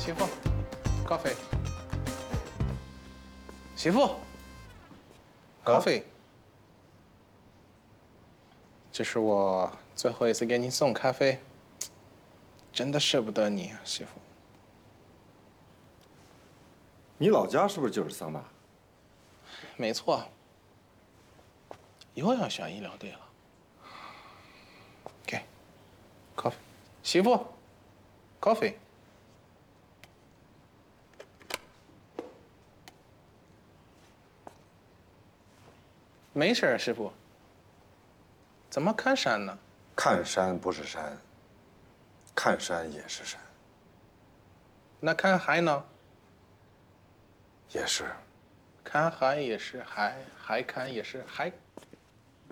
媳妇，coffee。媳妇，coffee。这是我最后一次给你送咖啡，真的舍不得你啊，媳妇。 你老家是不是就是桑拿？ 没错。又要选医疗队了。给，coffee。媳妇，coffee。没事，师傅。怎么看山呢？ 看山不是山，看山也是山。 那看海呢？ 也是。 看海也是海，海看也是海。